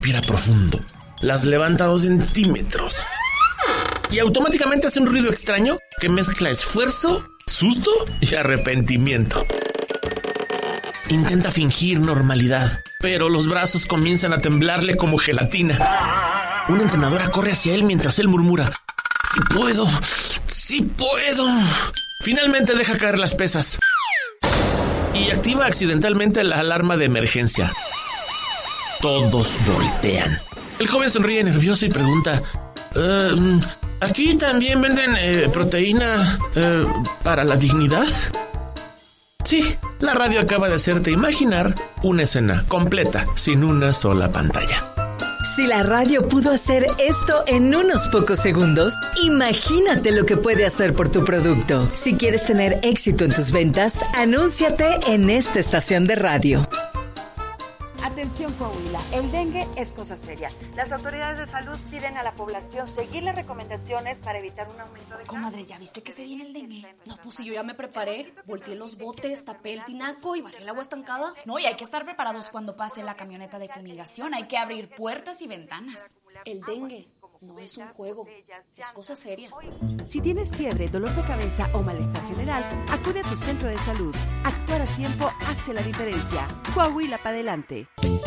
Respira profundo. Las levanta 2 centímetros. Y automáticamente hace un ruido extraño que mezcla esfuerzo, susto y arrepentimiento. Intenta fingir normalidad, pero los brazos comienzan a temblarle como gelatina. Una entrenadora corre hacia él mientras él murmura: ¡Sí puedo! ¡Sí puedo! Finalmente deja caer las pesas y activa accidentalmente la alarma de emergencia. Todos voltean. El joven sonríe nervioso y pregunta: ¿aquí también venden proteína para la dignidad? Sí, la radio acaba de hacerte imaginar una escena completa, sin una sola pantalla. Si la radio pudo hacer esto en unos pocos segundos, imagínate lo que puede hacer por tu producto. Si quieres tener éxito en tus ventas, anúnciate en esta estación de radio. Atención Coahuila, el dengue es cosa seria. Las autoridades de salud piden a la población seguir las recomendaciones para evitar un aumento de... Comadre, ¿ya viste que se viene el dengue? No, pues si yo ya me preparé, volteé los botes, tapé el tinaco y barré el agua estancada. No, y hay que estar preparados cuando pase la camioneta de fumigación. Hay que abrir puertas y ventanas. El dengue no es un juego, es cosa seria. Si tienes fiebre, dolor de cabeza o malestar general, acude a tu centro de salud. Actuar a tiempo hace la diferencia. Coahuila para adelante.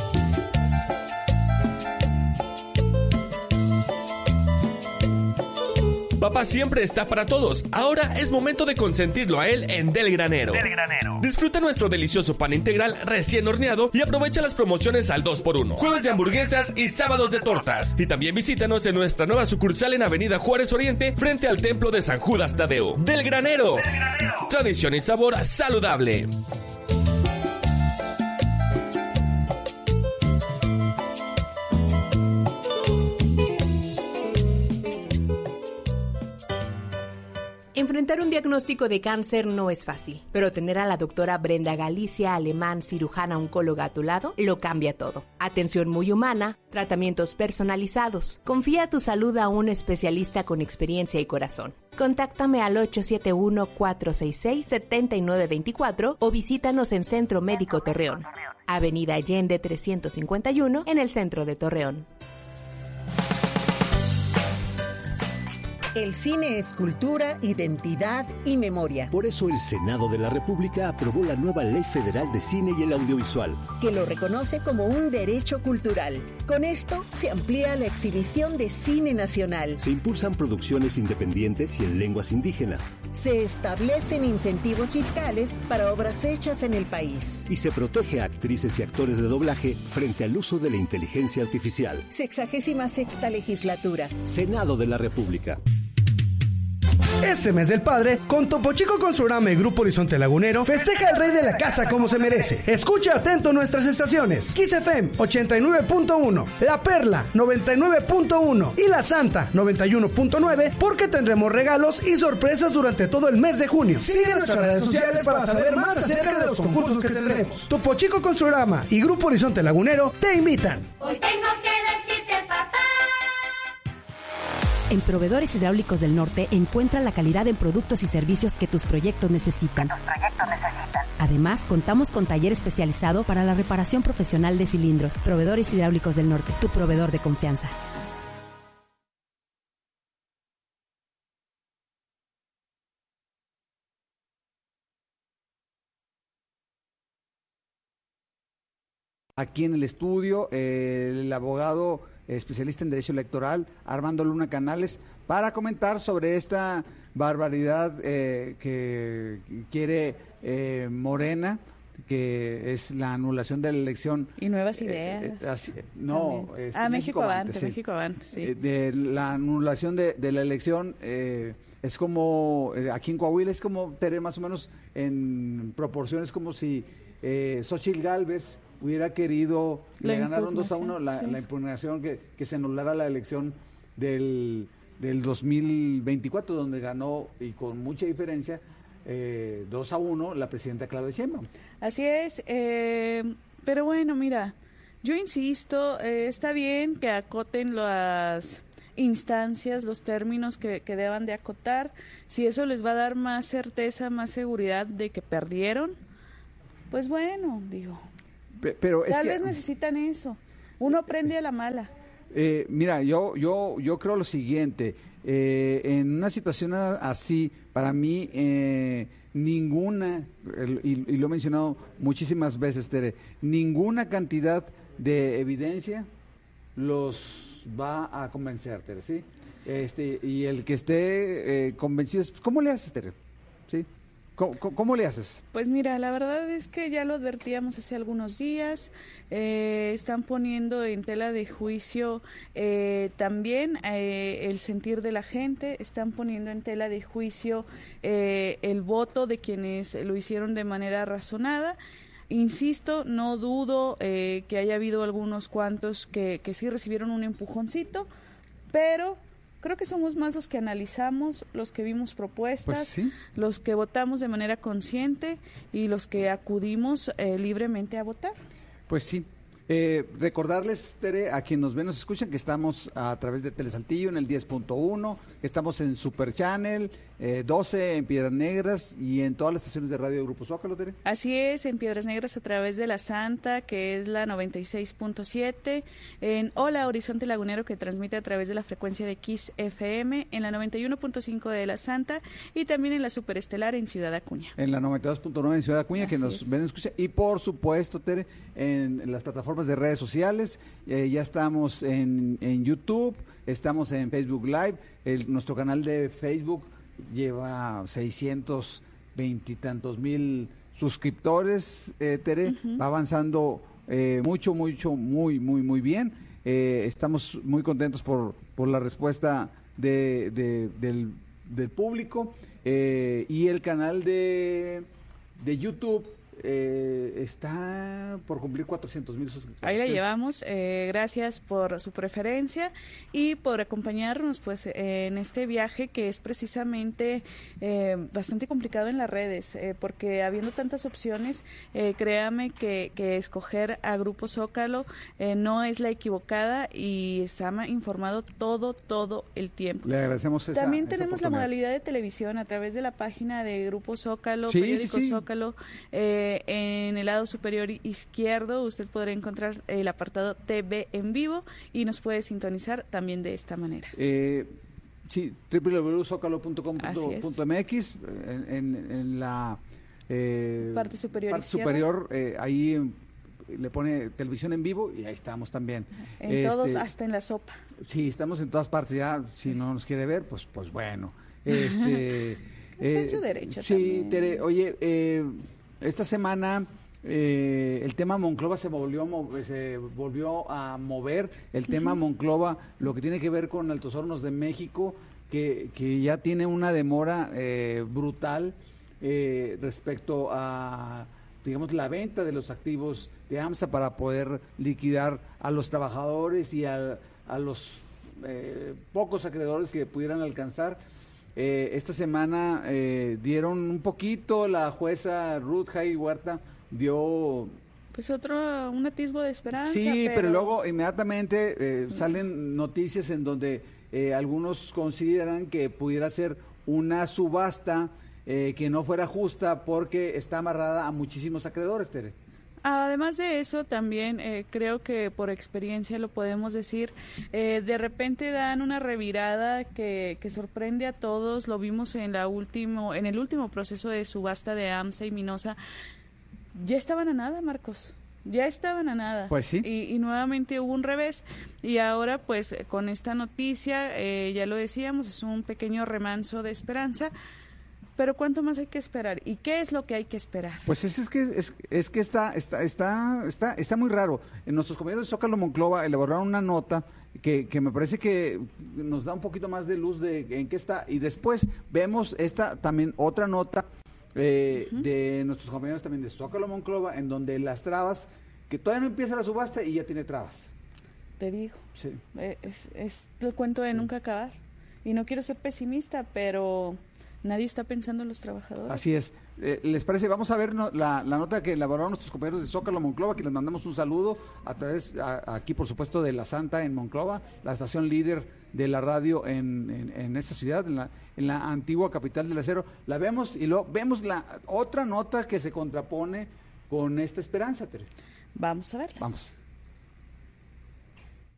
Papá siempre está para todos. Ahora es momento de consentirlo a él en Del Granero. Disfruta nuestro delicioso pan integral recién horneado y aprovecha las promociones al 2x1. Jueves de hamburguesas y sábados de tortas. Y también visítanos en nuestra nueva sucursal en Avenida Juárez Oriente, frente al templo de San Judas Tadeo. Del Granero. Tradición y sabor saludable. Enfrentar un diagnóstico de cáncer no es fácil, pero tener a la doctora Brenda Galicia Alemán, cirujana oncóloga a tu lado, lo cambia todo. Atención muy humana, tratamientos personalizados. Confía tu salud a un especialista con experiencia y corazón. Contáctame al 871-466-7924 o visítanos en Centro Médico Torreón, Avenida Allende 351 en el centro de Torreón. El cine es cultura, identidad y memoria. Por eso el Senado de la República aprobó la nueva Ley Federal de Cine y el Audiovisual, que lo reconoce como un derecho cultural. Con esto se amplía la exhibición de cine nacional. Se impulsan producciones independientes y en lenguas indígenas. Se establecen incentivos fiscales para obras hechas en el país. Y se protege a actrices y actores de doblaje frente al uso de la inteligencia artificial. 66ª legislatura. Senado de la República. Este mes del padre, con Topo Chico Consulrama y Grupo Horizonte Lagunero, festeja al rey de la casa como se merece. Escucha atento nuestras estaciones: Kiss FM 89.1, La Perla 99.1 y La Santa 91.9, porque tendremos regalos y sorpresas durante todo el mes de junio. Sigue nuestras redes sociales para saber más acerca de los concursos que tendremos. Topo Chico Consulrama y Grupo Horizonte Lagunero te invitan. Hoy tengo que decirte, papá. En Proveedores Hidráulicos del Norte encuentra la calidad en productos y servicios que tus proyectos necesitan. Además, contamos con taller especializado para la reparación profesional de cilindros. Proveedores Hidráulicos del Norte, tu proveedor de confianza. Aquí en el estudio, el abogado especialista en Derecho Electoral, Armando Luna Canales, para comentar sobre esta barbaridad que quiere Morena, que es la anulación de la elección. Y nuevas ideas. México Avante, sí. México Avante, sí. De la anulación de la elección, es como, aquí en Coahuila, es como tener más o menos en proporciones como si Xóchitl Gálvez hubiera querido, le ganaron 2-1 la impugnación que se anulara la elección del 2024, donde ganó, y con mucha diferencia, 2-1 la presidenta Claudia Sheinbaum. Así es, pero bueno, mira, yo insisto, está bien que acoten las instancias, los términos que deban de acotar. Si eso les va a dar más certeza, más seguridad de que perdieron, pues bueno, digo, pero tal vez necesitan eso. Uno aprende a la mala. Mira, yo creo lo siguiente, en una situación así, para mí ninguna, y lo he mencionado muchísimas veces, Tere, ninguna cantidad de evidencia los va a convencer, Tere, ¿sí? Y el que esté convencido, ¿cómo le haces, Tere? ¿Sí? ¿Cómo le haces? Pues mira, la verdad es que ya lo advertíamos hace algunos días, están poniendo en tela de juicio también el sentir de la gente, están poniendo en tela de juicio el voto de quienes lo hicieron de manera razonada. Insisto, no dudo que haya habido algunos cuantos que sí recibieron un empujoncito, pero creo que somos más los que analizamos, los que vimos propuestas, pues sí, los que votamos de manera consciente y los que acudimos libremente a votar. Pues sí. Recordarles, Tere, a quien nos ven, nos escuchan, que estamos a través de Telesaltillo en el 10.1, que estamos en Super Channel 12 en Piedras Negras y en todas las estaciones de radio de Grupo Zócalo, Tere. Así es, en Piedras Negras a través de La Santa, que es la 96.7, en Hola Horizonte Lagunero, que transmite a través de la frecuencia de Kiss FM, en la 91.5 de La Santa y también en la Superestelar en Ciudad Acuña. En la 92.9 en Ciudad Acuña, Así que nos ven y escuchan. Y por supuesto, Tere, en las plataformas de redes sociales, ya estamos en YouTube, estamos en Facebook Live, nuestro canal de Facebook lleva 620 y tantos mil suscriptores, Tere, va avanzando muy bien. Estamos muy contentos por la respuesta del público, y el canal de YouTube está por cumplir 400,000 suscriptores. Ahí la llevamos. Gracias por su preferencia y por acompañarnos pues en este viaje que es precisamente bastante complicado en las redes, porque habiendo tantas opciones, créame que escoger a Grupo Zócalo no es la equivocada y está informado todo el tiempo. Le agradecemos esa También tenemos esa la modalidad de televisión a través de la página de Grupo Zócalo, sí, periódico sí. Zócalo. En el lado superior izquierdo usted podrá encontrar el apartado TV en vivo y nos puede sintonizar también de esta manera. Sí, www.zocalo.com.mx, en la parte superior ahí le pone televisión en vivo y ahí estamos también. En todos, hasta en la sopa. Sí, estamos en todas partes ya. Si no nos quiere ver, pues bueno. Está en su derecho. Sí, también. Tere, oye, esta semana el tema Monclova se volvió a mover. El tema Monclova, lo que tiene que ver con Altos Hornos de México, que ya tiene una demora brutal respecto a, digamos, la venta de los activos de AMSA para poder liquidar a los trabajadores y a los pocos acreedores que pudieran alcanzar. Esta semana dieron un poquito, la jueza Ruth Jai Huerta dio... Pues un atisbo de esperanza. Sí, pero luego inmediatamente salen noticias en donde algunos consideran que pudiera ser una subasta que no fuera justa porque está amarrada a muchísimos acreedores, Tere. Además de eso, también creo que por experiencia lo podemos decir, de repente dan una revirada que sorprende a todos. Lo vimos en el último proceso de subasta de AMSA y Minosa. Ya estaban a nada, Marcos. Ya estaban a nada. Pues sí. Y nuevamente hubo un revés. Y ahora, pues, con esta noticia, ya lo decíamos, es un pequeño remanso de esperanza. Pero ¿cuánto más hay que esperar? ¿Y qué es lo que hay que esperar? Pues es que está muy raro. Nuestros compañeros de Zócalo Monclova elaboraron una nota que me parece que nos da un poquito más de luz de en qué está. Y después vemos también otra nota de nuestros compañeros también de Zócalo Monclova, en donde las trabas, que todavía no empieza la subasta y ya tiene trabas. Te digo. Sí. Es el cuento de nunca acabar. Y no quiero ser pesimista, pero... nadie está pensando en los trabajadores. Así es. ¿Les parece? Vamos a ver la nota que elaboraron nuestros compañeros de Zócalo Monclova, que les mandamos un saludo a través, aquí por supuesto, de La Santa en Monclova, la estación líder de la radio en esta ciudad, en la antigua capital del acero. La vemos y luego vemos la otra nota que se contrapone con esta esperanza, Tere. Vamos a verlas. Vamos.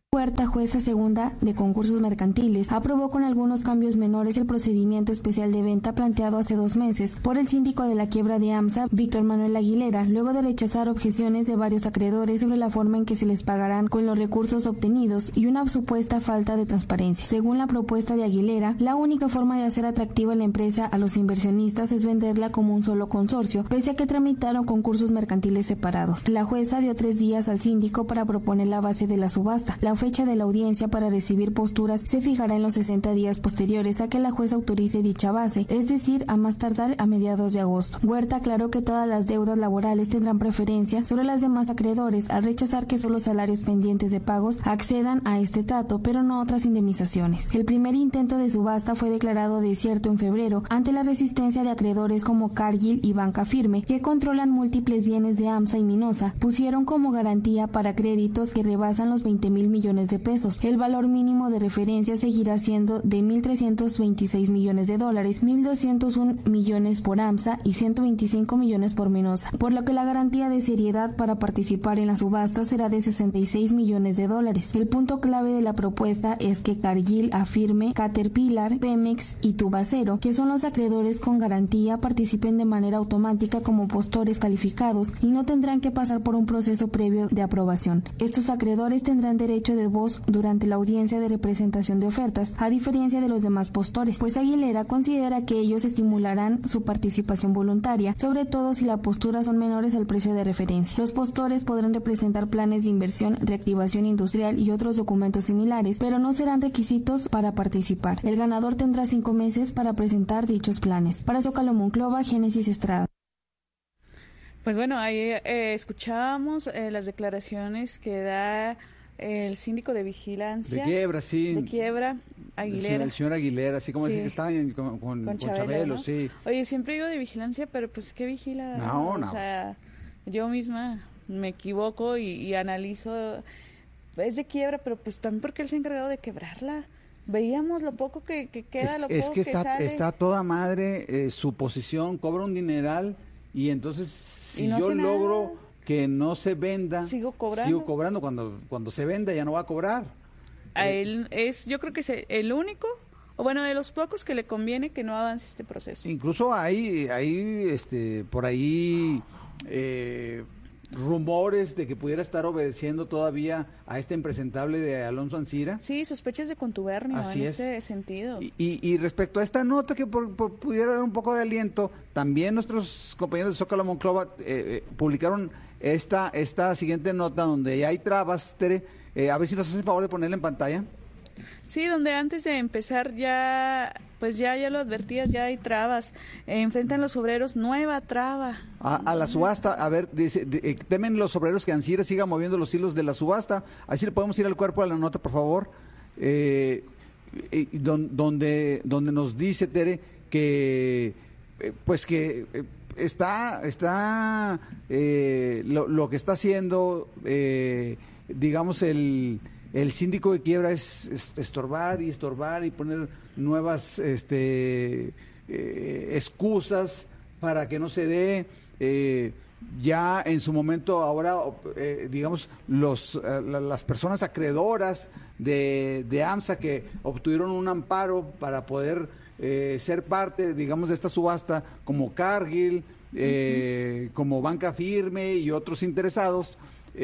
Huerta, jueza segunda de concursos mercantiles, aprobó con algunos cambios menores el procedimiento especial de venta planteado hace 2 meses por el síndico de la quiebra de AMSA, Víctor Manuel Aguilera, luego de rechazar objeciones de varios acreedores sobre la forma en que se les pagarán con los recursos obtenidos y una supuesta falta de transparencia. Según la propuesta de Aguilera, la única forma de hacer atractiva la empresa a los inversionistas es venderla como un solo consorcio, pese a que tramitaron concursos mercantiles separados. La jueza dio 3 días al síndico para proponer la base de la subasta. La fecha de la audiencia para recibir posturas se fijará en los 60 días posteriores a que la jueza autorice dicha base, es decir, a más tardar a mediados de agosto. Huerta aclaró que todas las deudas laborales tendrán preferencia sobre las demás acreedores, al rechazar que solo salarios pendientes de pagos accedan a este trato, pero no otras indemnizaciones. El primer intento de subasta fue declarado desierto en febrero ante la resistencia de acreedores como Cargill y Banca Firme, que controlan múltiples bienes de AMSA y Minosa. Pusieron como garantía para créditos que rebasan los 20,000 millones de pesos. El valor mínimo de referencia seguirá siendo de $1,326 millones, 1,201 millones por AMSA y 125 millones por Minosa, por lo que la garantía de seriedad para participar en la subasta será de $66 millones. El punto clave de la propuesta es que Cargill, Afirme, Caterpillar, Pemex y Tubacero, que son los acreedores con garantía, participen de manera automática como postores calificados y no tendrán que pasar por un proceso previo de aprobación. Estos acreedores tendrán derecho de voz durante la audiencia de representación de ofertas, a diferencia de los demás postores, pues Aguilera considera que ellos estimularán su participación voluntaria, sobre todo si las posturas son menores al precio de referencia. Los postores podrán representar planes de inversión, reactivación industrial y otros documentos similares, pero no serán requisitos para participar. El ganador tendrá 5 meses para presentar dichos planes. Para Zócalo Monclova, Génesis Estrada. Pues bueno, ahí escuchábamos las declaraciones que da el síndico de vigilancia. De quiebra, sí. De quiebra, Aguilera. El señor Aguilera, así como sí. Dice que está con Chabelo, ¿no? Sí. Oye, siempre digo de vigilancia, pero pues ¿qué vigila? No. O sea, yo misma me equivoco y analizo. Es de quiebra, pero pues también porque él se ha encargado de quebrarla. Veíamos lo poco que queda, lo poco que sale. Está toda madre, su posición, cobra un dineral y entonces si no yo logro... Nada. Que no se venda, sigo cobrando cuando se venda ya no va a cobrar. A él yo creo que es el único, o bueno, de los pocos que le conviene que no avance este proceso. Incluso hay por ahí rumores de que pudiera estar obedeciendo todavía a este impresentable de Alonso Ancira. Sí, sospechas de contubernio en este sentido. Y respecto a esta nota que pudiera dar un poco de aliento, también nuestros compañeros de Zócalo Monclova publicaron esta siguiente nota donde ya hay trabas, Tere, a ver si nos hace el favor de ponerla en pantalla. Sí, donde antes de empezar ya lo advertías, ya hay trabas. Enfrentan los obreros nueva traba. A la subasta, a ver, dice, temen los obreros que Ancira siga moviendo los hilos de la subasta. Así le podemos ir al cuerpo de la nota, por favor. Donde nos dice, Tere, que está lo que está haciendo, digamos, el síndico de quiebra es estorbar y poner nuevas excusas para que no se dé. Ya en su momento ahora, digamos, las personas acreedoras de AMSA que obtuvieron un amparo para poder ser parte, digamos, de esta subasta, como Cargill, como Banca Firme y otros interesados,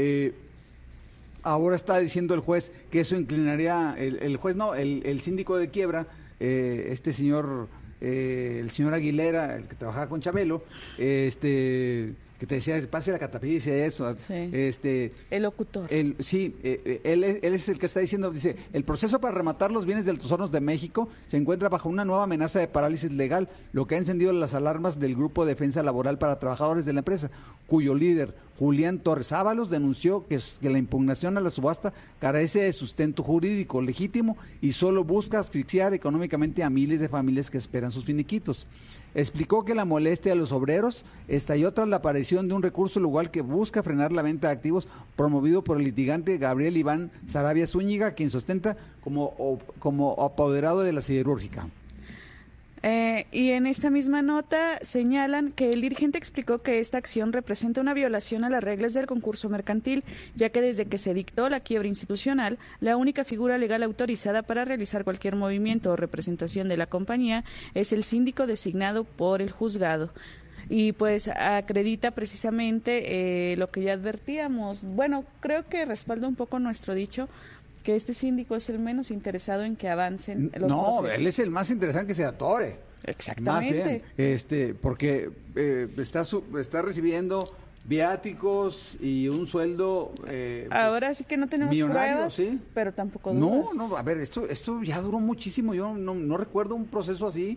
ahora está diciendo el juez que eso inclinaría, el síndico de quiebra, el señor Aguilera, el que trabajaba con Chabelo, que te decía, pase la catapilla y dice eso. Sí. El locutor. Él es el que está diciendo, dice, el proceso para rematar los bienes de Altos Hornos de México se encuentra bajo una nueva amenaza de parálisis legal, lo que ha encendido las alarmas del Grupo de Defensa Laboral para Trabajadores de la empresa, cuyo líder, Julián Torres Ábalos, denunció que la impugnación a la subasta carece de sustento jurídico legítimo y solo busca asfixiar económicamente a miles de familias que esperan sus finiquitos. Explicó que la molestia de los obreros estalló tras la aparición de un recurso legal que busca frenar la venta de activos promovido por el litigante Gabriel Iván Sarabia Zúñiga, quien sustenta como apoderado de la siderúrgica. Y en esta misma nota señalan que el dirigente explicó que esta acción representa una violación a las reglas del concurso mercantil, ya que desde que se dictó la quiebra institucional, la única figura legal autorizada para realizar cualquier movimiento o representación de la compañía es el síndico designado por el juzgado. Y pues acredita precisamente lo que ya advertíamos. Bueno, creo que respalda un poco nuestro dicho, que este síndico es el menos interesado en que avancen los procesos. No, él es el más interesado en que se atore. Exactamente. Más bien, porque está recibiendo viáticos y un sueldo ahora sí que no tenemos pruebas, ¿sí? Pero tampoco dudas. No, a ver, esto ya duró muchísimo. Yo no recuerdo un proceso así.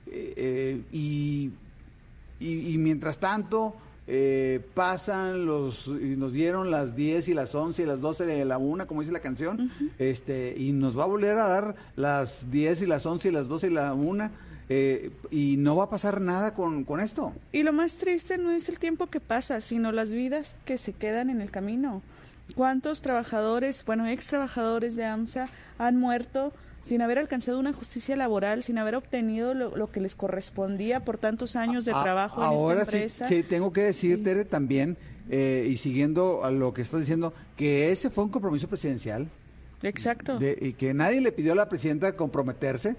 Y mientras tanto pasan y nos dieron las 10 y las 11 y las 12 de la 1, como dice la canción, y nos va a volver a dar las 10 y las 11 y las 12 y la 1, y no va a pasar nada con esto. Y lo más triste no es el tiempo que pasa, sino las vidas que se quedan en el camino. ¿Cuántos trabajadores, ex trabajadores de AMSA han muerto sin haber alcanzado una justicia laboral, sin haber obtenido lo que les correspondía por tantos años de trabajo en esta empresa? Sí, tengo que decir, Tere, también, y siguiendo a lo que estás diciendo, que ese fue un compromiso presidencial. Exacto. Y que nadie le pidió a la presidenta comprometerse.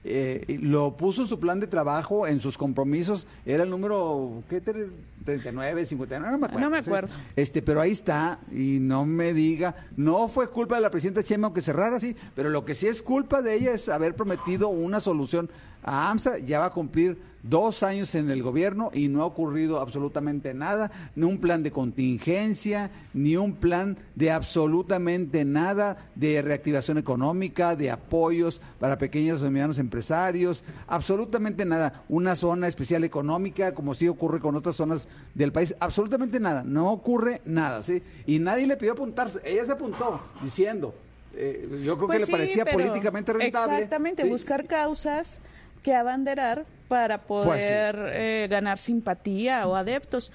Lo puso en su plan de trabajo, en sus compromisos, era el número, ¿qué? 39, 59, no me acuerdo. ¿Sí? Pero ahí está, y no me diga, no fue culpa de la presidenta Sheinbaum que cerrara, sí, pero lo que sí es culpa de ella es haber prometido una solución a AMSA. Ya va a cumplir 2 años en el gobierno y no ha ocurrido absolutamente nada, ni un plan de contingencia, ni un plan de absolutamente nada de reactivación económica, de apoyos para pequeños y medianos empresarios, absolutamente nada. Una zona especial económica, como sí ocurre con otras zonas del país, absolutamente nada, no ocurre nada, ¿sí? Y nadie le pidió apuntarse, ella se apuntó diciendo, yo creo que le parecía políticamente rentable. Exactamente, ¿sí? Buscar causas que abanderar para poder ganar simpatía o adeptos.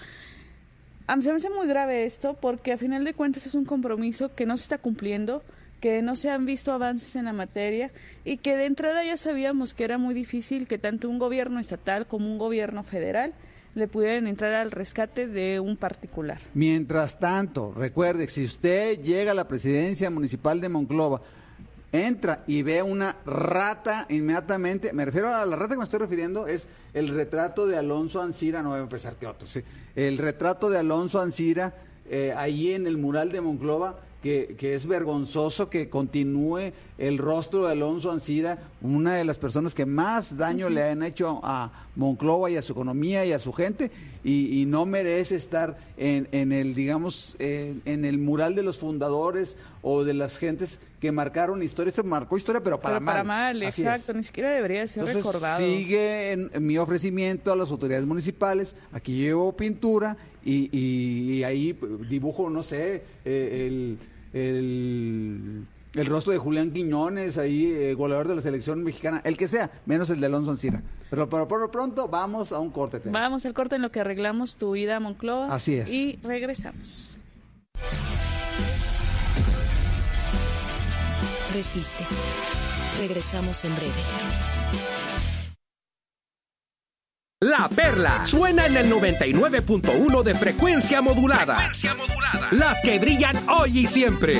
A mí se me hace muy grave esto, porque a final de cuentas es un compromiso que no se está cumpliendo, que no se han visto avances en la materia y que de entrada ya sabíamos que era muy difícil que tanto un gobierno estatal como un gobierno federal le pudieran entrar al rescate de un particular. Mientras tanto, recuerde, si usted llega a la presidencia municipal de Monclova, entra y ve una rata inmediatamente, me refiero a la rata que me estoy refiriendo, es el retrato de Alonso Ancira, no voy a empezar que otro, ¿sí? El retrato de Alonso Ancira ahí en el mural de Monclova, que es vergonzoso que continúe el rostro de Alonso Ancira, una de las personas que más daño le han hecho a Monclova y a su economía y a su gente, y no merece estar en el, digamos, en el mural de los fundadores o de las gentes que marcaron historia. Esto marcó historia, pero para mal. Para mal, así exacto, es. Ni siquiera debería ser recordado. Sigue en mi ofrecimiento a las autoridades municipales. Aquí llevo pintura y ahí dibujo, no sé, el rostro de Julián Quiñones, ahí goleador de la selección mexicana, el que sea, menos el de Alonso Ancira. Pero por lo pronto vamos a un corte. Vamos al corte en lo que arreglamos tu ida a Monclova. Así es. Y regresamos. Resiste. Regresamos en breve. La Perla suena en el 99.1 de frecuencia modulada. Las que brillan hoy y siempre.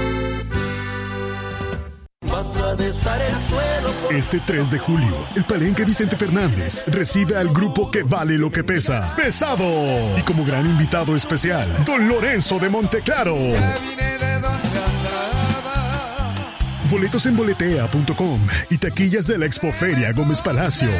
Este 3 de julio, el Palenque Vicente Fernández recibe al grupo que vale lo que pesa, Pesado. Y como gran invitado especial, Don Lorenzo de Monteclaro. Boletos en boletea.com y taquillas de la Expoferia Gómez Palacio.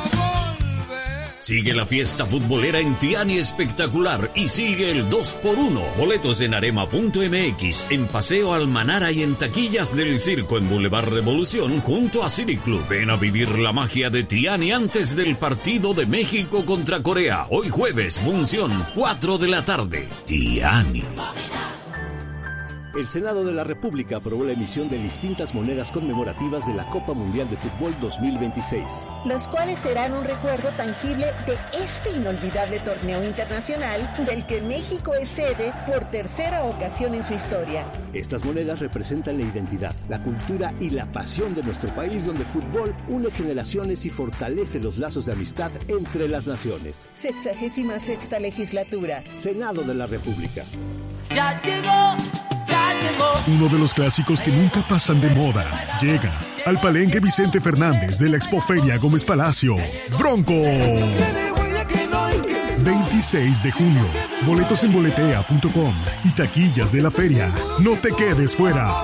Sigue la fiesta futbolera en Tiani Espectacular y sigue el 2x1. Boletos en arema.mx, en Paseo Almanara y en taquillas del Circo en Boulevard Revolución junto a City Club. Ven a vivir la magia de Tiani antes del partido de México contra Corea. Hoy jueves, función 4 de la tarde. Tiani. El Senado de la República aprobó la emisión de distintas monedas conmemorativas de la Copa Mundial de Fútbol 2026. Las cuales serán un recuerdo tangible de este inolvidable torneo internacional del que México es sede por tercera ocasión en su historia. Estas monedas representan la identidad, la cultura y la pasión de nuestro país, donde el fútbol une generaciones y fortalece los lazos de amistad entre las naciones. 66ª legislatura. Senado de la República. Ya llegó. Uno de los clásicos que nunca pasan de moda. Llega al Palenque Vicente Fernández de la Expoferia Gómez Palacio. Bronco. 26 de junio. Boletos en boletea.com y taquillas de la feria. No te quedes fuera.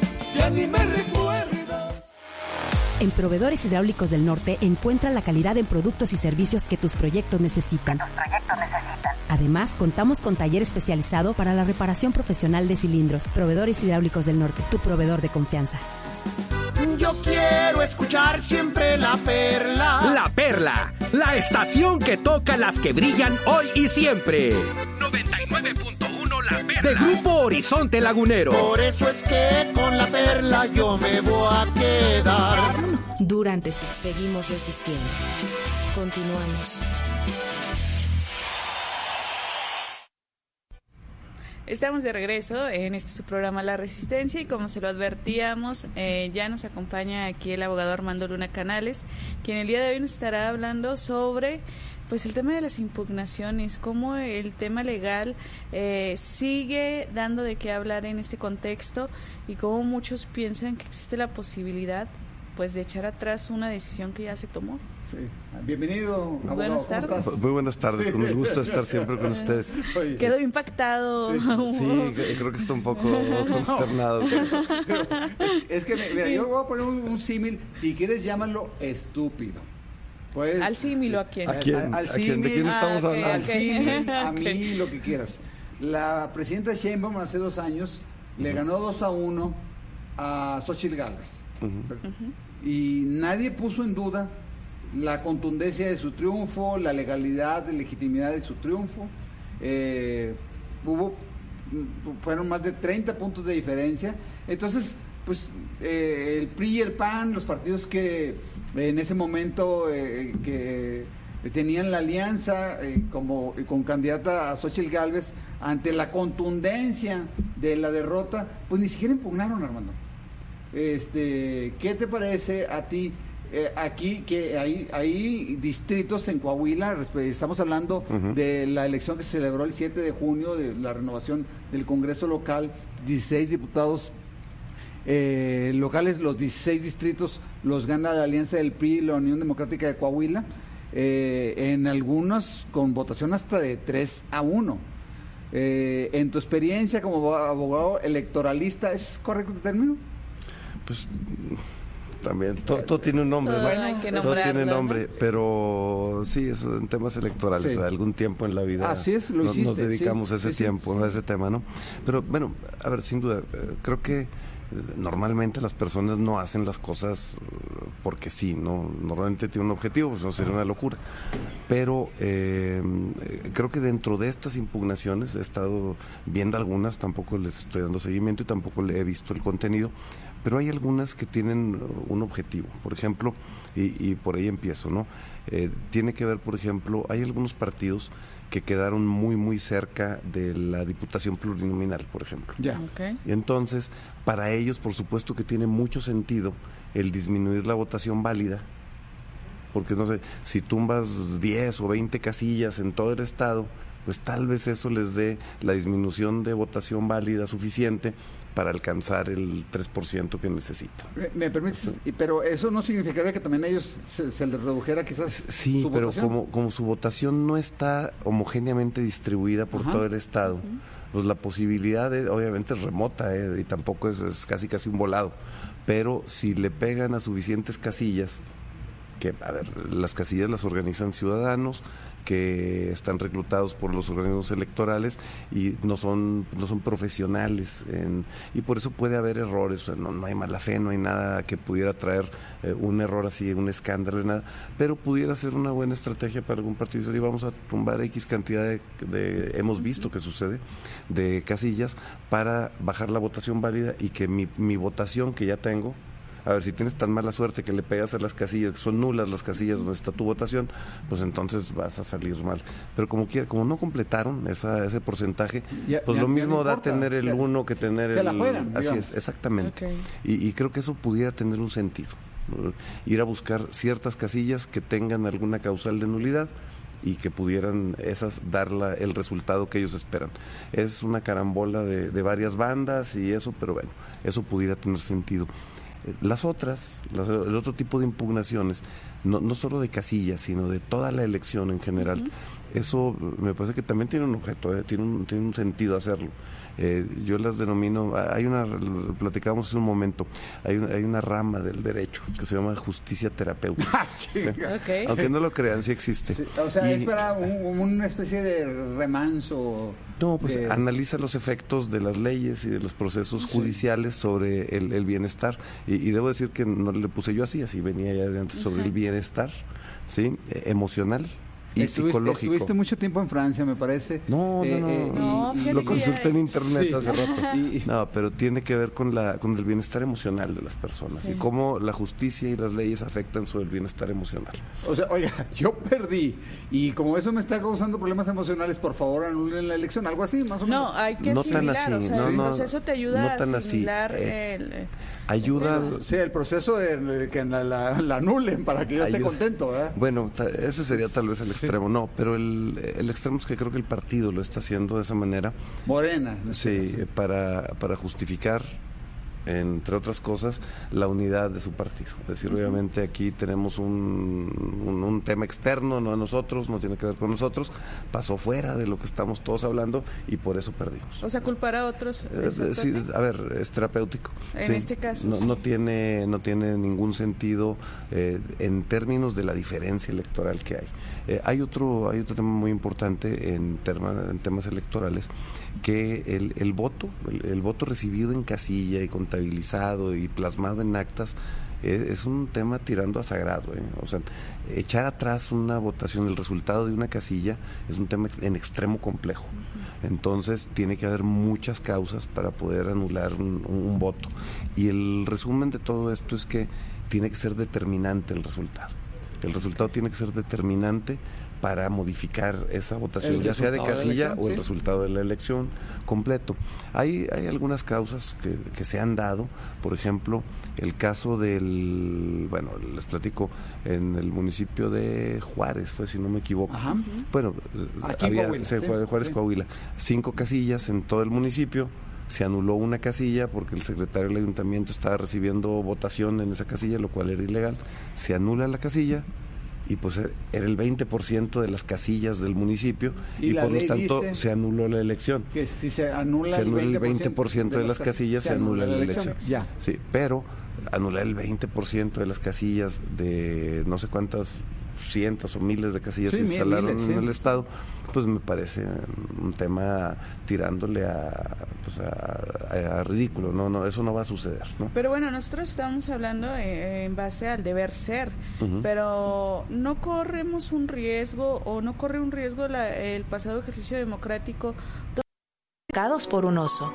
En Proveedores Hidráulicos del Norte encuentra la calidad en productos y servicios que tus proyectos necesitan. Además, contamos con taller especializado para la reparación profesional de cilindros. Proveedores Hidráulicos del Norte, tu proveedor de confianza. Yo quiero escuchar siempre La Perla. La Perla, la estación que toca las que brillan hoy y siempre. 99.1 La Perla. De Grupo Horizonte Lagunero. Por eso es que con La Perla yo me voy a quedar. Durante su... Seguimos resistiendo. Continuamos. Estamos de regreso en su programa La Resistencia y como se lo advertíamos, ya nos acompaña aquí el abogado Armando Luna Canales, quien el día de hoy nos estará hablando sobre pues el tema de las impugnaciones, cómo el tema legal sigue dando de qué hablar en este contexto y cómo muchos piensan que existe la posibilidad pues de echar atrás una decisión que ya se tomó. Sí. Bienvenido, abogado. Buenas tardes. Muy buenas tardes, con el gusto de estar siempre con ustedes. Quedó impactado. Sí, creo que está un poco consternado. Es que, mira, yo voy a poner un símil, si quieres llámalo estúpido. Pues, ¿Al símil o a quién? Al símil, ¿de quién estamos hablando? Al símil, a mí, lo que quieras. La presidenta Sheinbaum hace 2 años le ganó 2-1 a Xóchitl Gálvez. Y nadie puso en duda la contundencia de su triunfo, la legalidad, la legitimidad de su triunfo. Fueron más de 30 puntos de diferencia. Entonces, pues el PRI y el PAN, los partidos que en ese momento que tenían la alianza con candidata a Xóchitl Gálvez, ante la contundencia de la derrota, pues ni siquiera impugnaron, Armando. ¿Qué te parece a ti? Aquí que hay distritos en Coahuila, estamos hablando de la elección que se celebró el 7 de junio, de la renovación del Congreso local, 16 diputados locales, los 16 distritos los gana la alianza del PRI y la Unión Democrática de Coahuila, en algunos con votación hasta de 3-1. En tu experiencia como abogado electoralista, ¿es correcto el término? Pues también, todo tiene un nombre, ¿no? Todo tiene nombre, ¿no? Pero sí, es en temas electorales, sí. Algún tiempo en la vida así es, lo hiciste, nos dedicamos a ese tiempo, a ese tema, ¿no? Pero bueno, a ver, sin duda, creo que normalmente las personas no hacen las cosas porque sí, ¿no? Normalmente tienen un objetivo, pues no sería una locura. Pero creo que dentro de estas impugnaciones he estado viendo algunas, tampoco les estoy dando seguimiento y tampoco le he visto el contenido, pero hay algunas que tienen un objetivo. Por ejemplo, y por ahí empiezo, ¿no? Tiene que ver, por ejemplo, hay algunos partidos que quedaron muy, muy cerca de la diputación plurinominal, por ejemplo. Ya. Okay. Y entonces, para ellos, por supuesto que tiene mucho sentido el disminuir la votación válida, porque, no sé, si tumbas 10 o 20 casillas en todo el estado, pues tal vez eso les dé la disminución de votación válida suficiente para alcanzar el 3% que necesitan. ¿Me permites? Pero eso no significaría que también a ellos se les redujera quizás sí, su pero votación. como su votación no está homogéneamente distribuida por todo el estado, pues la posibilidad obviamente es remota, y tampoco es casi un volado, pero si le pegan a suficientes casillas, que, a ver, las casillas las organizan ciudadanos que están reclutados por los organismos electorales y no son profesionales y por eso puede haber errores. O sea, no hay mala fe, no hay nada que pudiera traer un error así, un escándalo, nada, pero pudiera ser una buena estrategia para algún partido y vamos a tumbar X cantidad hemos visto que sucede, de casillas para bajar la votación válida y que mi votación que ya tengo. A ver, si tienes tan mala suerte que le pegas a las casillas, que son nulas las casillas donde está tu votación, pues entonces vas a salir mal. Pero como no completaron ese porcentaje, pues lo mismo da tener el 1 que tener el... Así es, exactamente. Okay. Y creo que eso pudiera tener un sentido. Ir a buscar ciertas casillas que tengan alguna causal de nulidad y que pudieran esas dar el resultado que ellos esperan. Es una carambola de varias bandas y eso, pero bueno, eso pudiera tener sentido. Las otras, el otro tipo de impugnaciones, no solo de casillas, sino de toda la elección en general, eso me parece que también tiene un objeto, tiene un sentido hacerlo. Yo las denomino, platicábamos en un momento, hay una rama del derecho que se llama justicia terapéutica. ¿Sí? Okay. Aunque no lo crean, sí existe. Sí, o sea, es para una especie de remanso. No, pues analiza los efectos de las leyes y de los procesos judiciales sobre el bienestar. Y debo decir que no le puse yo así venía ya de antes, sobre el bienestar, ¿sí? Emocional y psicológico. Estuviste mucho tiempo en Francia, me parece. No, lo consulté en internet hace rato. No, pero tiene que ver con el bienestar emocional de las personas y cómo la justicia y las leyes afectan sobre el bienestar emocional. O sea, oiga, yo perdí y como eso me está causando problemas emocionales, por favor anulen la elección, algo así, más o menos. No, hay que asimilar, no tan así, el proceso te ayuda a asimilar ayuda. Sí, el proceso de que la anulen para que yo esté contento, ¿verdad? Bueno, ese sería tal vez el extremo, no, pero el extremo es que creo que el partido lo está haciendo de esa manera. Morena. Sí, para justificar, entre otras cosas, la unidad de su partido. Es decir, obviamente aquí tenemos un tema externo, no a nosotros, no tiene que ver con nosotros, pasó fuera de lo que estamos todos hablando y por eso perdimos. O sea, culpar a otros. Sí, a ver, es terapéutico. En este caso. No tiene ningún sentido en términos de la diferencia electoral que hay. Hay otro tema muy importante en temas electorales, que el voto recibido en casilla y contabilizado y plasmado en actas es un tema tirando a sagrado. O sea, echar atrás una votación, el resultado de una casilla, es un tema en extremo complejo. Entonces tiene que haber muchas causas para poder anular un voto. Y el resumen de todo esto es que tiene que ser determinante el resultado. El resultado tiene que ser determinante para modificar esa votación, ya sea de casilla o el resultado de la elección completo. Hay algunas causas que se han dado, por ejemplo, el caso les platico, en el municipio de Juárez, fue si no me equivoco. Ajá. Bueno, aquí había Coahuila, Juárez, Coahuila, 5 casillas en todo el municipio. Se anuló una casilla porque el secretario del ayuntamiento estaba recibiendo votación en esa casilla, lo cual era ilegal. Se anula la casilla y pues era el 20% de las casillas del municipio y por lo tanto se anuló la elección. Que si se anula el 20% de las casillas, se anula la elección. Ya. Sí, pero anular el 20% de las casillas de no sé cuántas cientos o miles de casillas se instalaron en el estado, pues me parece un tema tirándole a ridículo. No, eso no va a suceder, ¿no? Pero bueno, nosotros estamos hablando en base al deber ser, pero no corremos un riesgo o no corre un riesgo el pasado ejercicio democrático por un oso.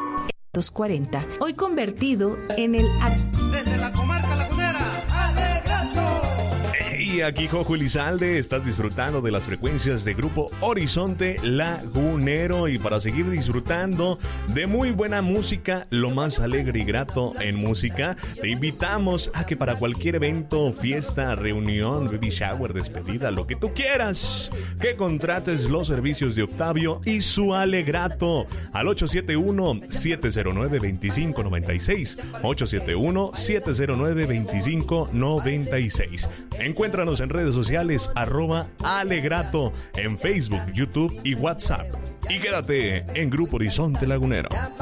240, hoy convertido en el... Desde la comarca lagunera, ¡Alegrato! Y aquí Jojo Elizalde, estás disfrutando de las frecuencias de Grupo Horizonte Lagunero, y para seguir disfrutando de muy buena música, lo más alegre y grato en música, te invitamos a que para cualquier evento, fiesta, reunión, baby shower, despedida, lo que tú quieras, que contrates los servicios de Octavio y su Alegrato al 871-709-2596, 871-709-2596. Encuéntranos en redes sociales @Alegrato en Facebook, YouTube y WhatsApp. Y quédate en Grupo Horizonte Lagunero.